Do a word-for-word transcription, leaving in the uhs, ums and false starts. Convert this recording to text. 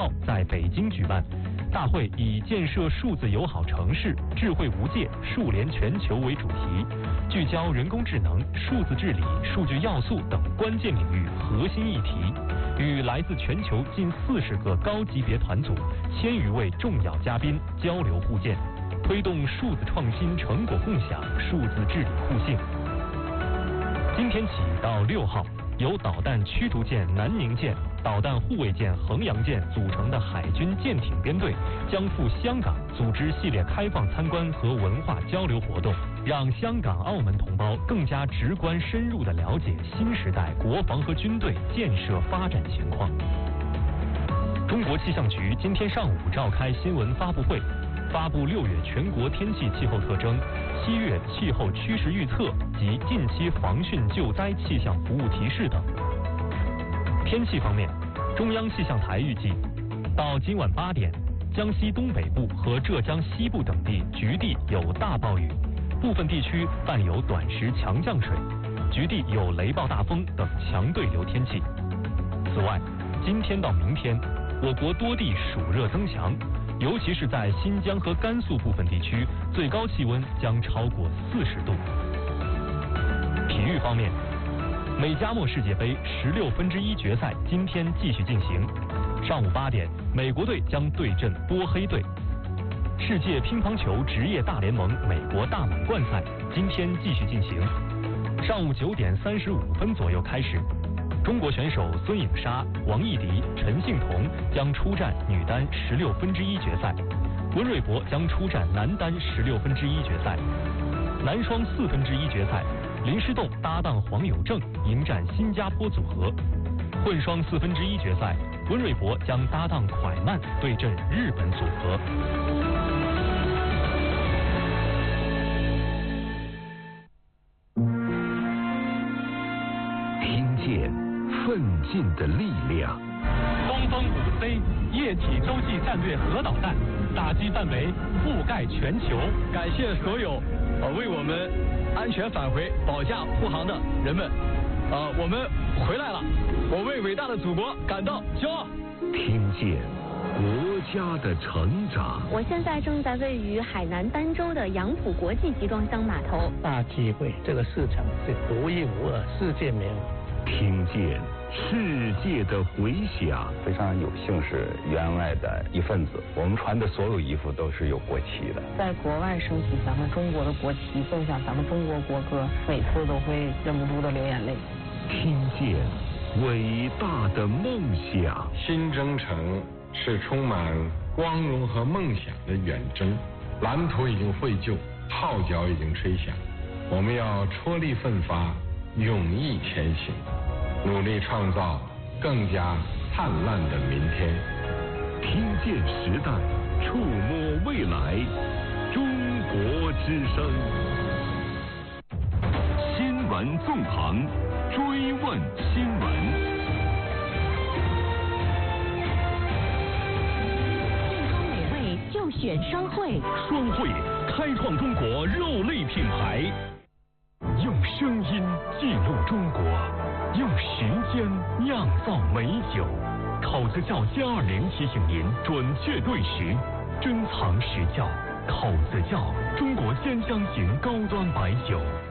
号在北京举办。大会以建设数字友好城市、智慧无界、数联全球为主题，聚焦人工智能、数字治理、数据要素等关键领域核心议题，与来自全球近四十个高级别团组、千余位重要嘉宾交流互鉴，推动数字创新成果共享、数字治理互信。今天起到六号，由导弹驱逐舰南宁舰、导弹护卫舰衡阳舰组成的海军舰艇编队将赴香港组织系列开放参观和文化交流活动，让香港、澳门同胞更加直观深入地了解新时代国防和军队建设发展情况。中国气象局今天上午召开新闻发布会，发布六月全国天气气候特征、七月气候趋势预测及近期防汛救灾气象服务提示等。天气方面，中央气象台预计，到今晚八点，江西东北部和浙江西部等地局地有大暴雨，部分地区伴有短时强降水，局地有雷暴大风等强对流天气。此外，今天到明天，我国多地暑热增强，尤其是在新疆和甘肃部分地区，最高气温将超过四十度。体育方面，美加墨世界杯十六分之一决赛今天继续进行，上午八点，美国队将对阵波黑队。世界乒乓球职业大联盟美国大满贯赛今天继续进行，上午九点三十五分左右开始。中国选手孙颖莎、王艺迪、陈幸同将出战女单十六分之一决赛，温瑞博将出战男单十六分之一决赛。男双四分之一决赛，林诗栋搭档黄有正迎战新加坡组合。混双四分之一决赛，温瑞博将搭档蒯曼对阵日本组合。 听见奋进的力量。 东风五 C 液体洲际战略核导弹打击范围覆盖全球。 感谢所有呃为我们安全返回保驾护航的人们，呃，我们回来了，我为伟大的祖国感到骄傲。 听见国家的成长。 我现在正在位于海南儋州的杨浦国际集装箱码头。 大机会，这个市场是独一无二，世界没有。 听见世界的回响。 非常有幸是员外的一份子，我们穿的所有衣服都是有国旗的。 在国外升起咱们中国的国旗，奏响咱们中国国歌，每次都会忍不住的流眼泪。 听见伟大的梦想。 新征程是充满光荣和梦想的远征，蓝图已经绘就，号角已经吹响，我们要踔厉奋发，勇毅前行，努力创造更加灿烂的明天。 听见时代，触摸未来，中国之声。新闻纵横，追问新闻。 就选双汇， 双汇开创中国肉类品牌，用声音记录中国，用时间酿造美酒。口子窖歼二零提醒您准确对时，珍藏实窖。口子窖，中国鲜香型高端白酒。